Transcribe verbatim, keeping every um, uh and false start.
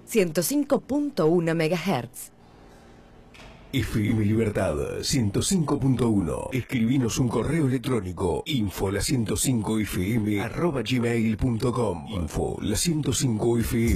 ciento cinco punto uno megahertz. F M Libertad ciento cinco punto uno. Escribinos un correo electrónico info la ciento cinco f m arroba gmail punto com. Info la ciento cinco f m.